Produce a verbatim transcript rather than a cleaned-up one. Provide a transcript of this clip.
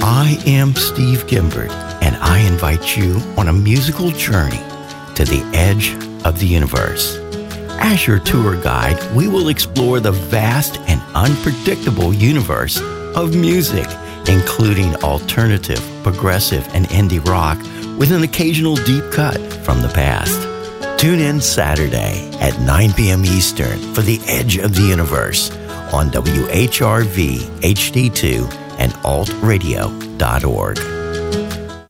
I am Steve Gimbert, and I invite you on a musical journey to the edge of the universe. As your tour guide, we will explore the vast and unpredictable universe of music, including alternative, progressive, and indie rock, with an occasional deep cut from the past. Tune in Saturday at nine p.m. Eastern for The Edge of the Universe on W H R V H D two and alt radio dot org.